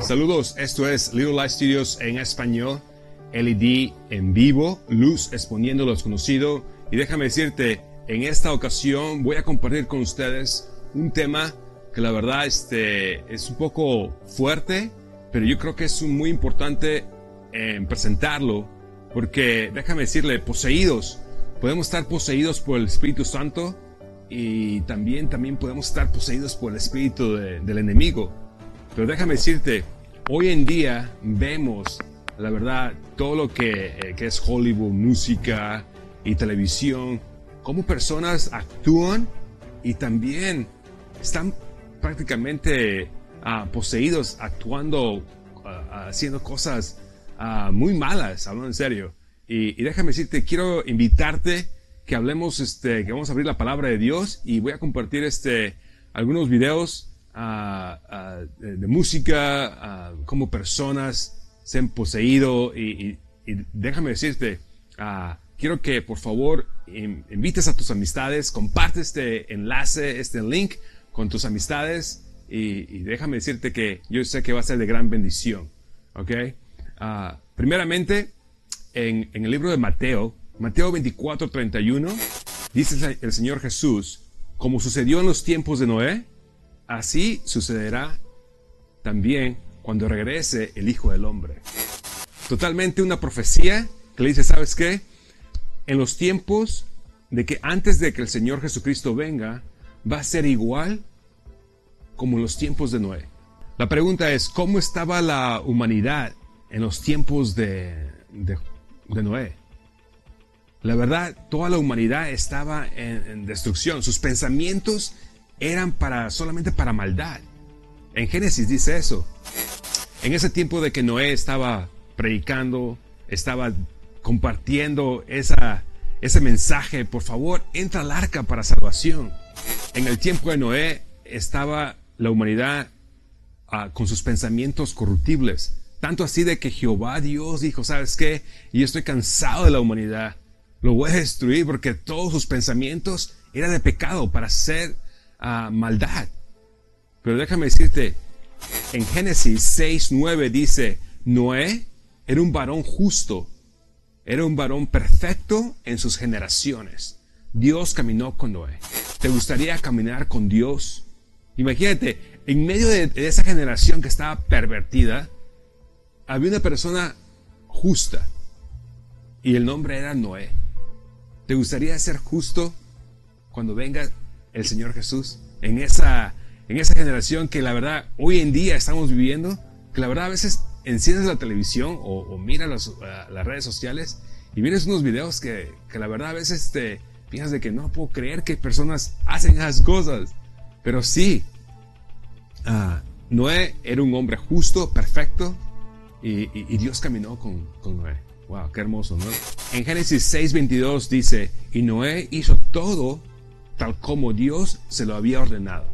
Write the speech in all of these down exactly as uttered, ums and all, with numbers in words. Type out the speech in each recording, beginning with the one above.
Saludos, esto es Little Light Studios en español, L E D en vivo, luz exponiendo lo desconocido. Y déjame decirte, en esta ocasión voy a compartir con ustedes un tema que la verdad este, es un poco fuerte, pero yo creo que es muy importante en presentarlo, porque déjame decirle, poseídos, podemos estar poseídos por el Espíritu Santo y también, también podemos estar poseídos por el espíritu de, del enemigo. Pero déjame decirte, hoy en día vemos, la verdad, todo lo que, eh, que es Hollywood, música y televisión, cómo personas actúan y también están prácticamente uh, poseídos, actuando, uh, haciendo cosas uh, muy malas, hablando en serio. Y, y déjame decirte, quiero invitarte que hablemos, este, que vamos a abrir la palabra de Dios y voy a compartir este, algunos videos Uh, uh, de, de música, uh, como personas se han poseído y, y, y déjame decirte, uh, quiero que por favor in, invites a tus amistades, comparte este enlace, este link con tus amistades y, y déjame decirte que yo sé que va a ser de gran bendición, ¿ok? Uh, primeramente, en, en el libro de Mateo, Mateo veinticuatro, treinta y uno, dice el Señor Jesús, como sucedió en los tiempos de Noé, así sucederá también cuando regrese el Hijo del Hombre. Totalmente una profecía que le dice, ¿sabes qué? En los tiempos de que antes de que el Señor Jesucristo venga, va a ser igual como en los tiempos de Noé. La pregunta es, ¿cómo estaba la humanidad en los tiempos de, de, de Noé? La verdad, toda la humanidad estaba en, en destrucción. Sus pensamientos eran para, solamente para maldad. En Génesis dice eso. En ese tiempo de que Noé estaba predicando, estaba compartiendo esa, ese mensaje, por favor, entra al arca para salvación. En el tiempo de Noé estaba la humanidad uh, con sus pensamientos corruptibles. Tanto así de que Jehová Dios dijo, ¿sabes qué? Yo estoy cansado de la humanidad. Lo voy a destruir porque todos sus pensamientos eran de pecado para ser Uh, maldad. Pero déjame decirte, en Génesis seis, nueve dice, Noé era un varón justo, era un varón perfecto en sus generaciones. Dios caminó con Noé. ¿Te gustaría caminar con Dios? Imagínate, en medio de, de esa generación que estaba pervertida, había una persona justa y el nombre era Noé. ¿Te gustaría ser justo cuando venga el Señor Jesús, en esa, en esa generación que la verdad hoy en día estamos viviendo, que la verdad a veces enciendes la televisión o, o miras las, uh, las redes sociales y miras unos videos que, que la verdad a veces te piensas de que no puedo creer que personas hacen esas cosas, pero sí, uh, Noé era un hombre justo, perfecto y, y, y Dios caminó con, con Noé. Wow, qué hermoso, ¿no? En Génesis seis, veintidós dice, y Noé hizo todo tal como Dios se lo había ordenado.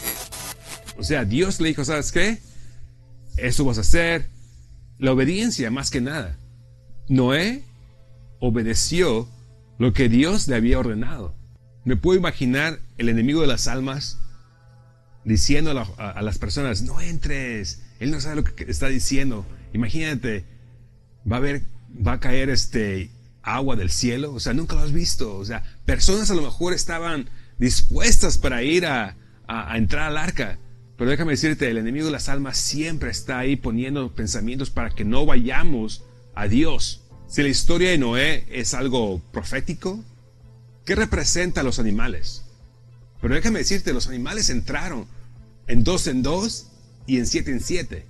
O sea, Dios le dijo, ¿sabes qué? Esto vas a hacer. La obediencia más que nada. Noé obedeció lo que Dios le había ordenado. Me puedo imaginar el enemigo de las almas diciendo a, la, a, a las personas, no entres, él no sabe lo que está diciendo. Imagínate, va a haber, va a caer este agua del cielo, o sea, nunca lo has visto, o sea, personas a lo mejor estaban dispuestas para ir a, a, a entrar al arca, pero déjame decirte, el enemigo de las almas siempre está ahí poniendo pensamientos para que no vayamos a Dios. Si la historia de Noé es algo profético, ¿qué representa a los animales? Pero déjame decirte, los animales entraron en dos en dos y en siete en siete.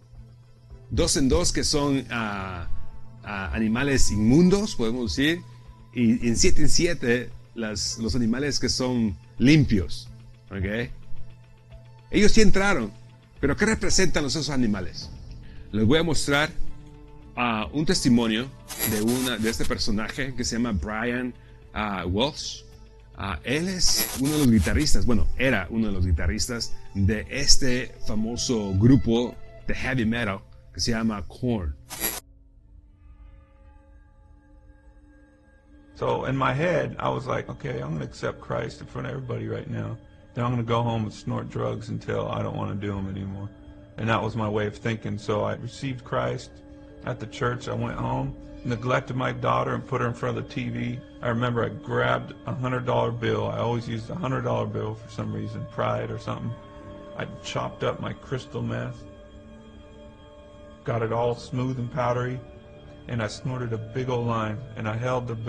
Dos en dos que son uh, Uh, animales inmundos, podemos decir, y, y en siete en siete las, los animales que son limpios, ¿ok? Ellos sí entraron, pero ¿qué representan esos animales? Les voy a mostrar uh, un testimonio de, una, de este personaje que se llama Brian uh, Welch. Uh, él es uno de los guitarristas, bueno, era uno de los guitarristas de este famoso grupo de heavy metal que se llama Korn. So in my head, I was like, okay, I'm going to accept Christ in front of everybody right now. Then I'm going to go home and snort drugs until I don't want to do them anymore. And that was my way of thinking. So I received Christ at the church. I went home, neglected my daughter, and put her in front of the T V. I remember I grabbed a hundred dollar bill. I always used a hundred dollar bill for some reason, pride or something. I chopped up my crystal meth, got it all smooth and powdery, and I snorted a big old line, and I held the